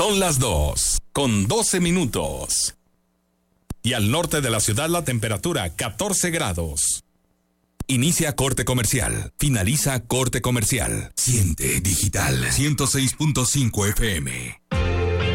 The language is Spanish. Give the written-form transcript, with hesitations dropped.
Son las 2:12. Y al norte de la ciudad la temperatura 14 grados. Inicia corte comercial. Finaliza corte comercial. Siente Digital 106.5 FM.